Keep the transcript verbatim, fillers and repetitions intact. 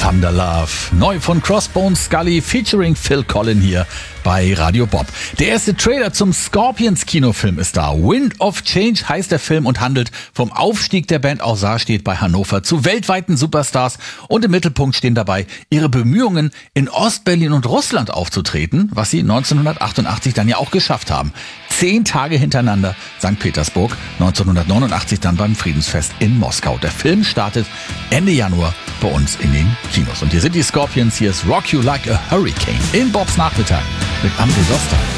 Thunder Love. Neu von Crossbones Scully featuring Phil Collen hier bei Radio Bob. Der erste Trailer zum Scorpions-Kinofilm ist da. Wind of Change heißt der Film und handelt vom Aufstieg der Band aus Saarstedt bei Hannover zu weltweiten Superstars. Und im Mittelpunkt stehen dabei ihre Bemühungen, in Ostberlin und Russland aufzutreten, was sie neunzehnhundertachtundachtzig dann ja auch geschafft haben. Zehn Tage hintereinander Sankt Petersburg, neunzehnhundertneunundachtzig dann beim Friedensfest in Moskau. Der Film startet Ende Januar bei uns in den Kinos. Und hier sind die Scorpions, hier ist Rock You Like a Hurricane in Bobs Nachmittag mit André Soster.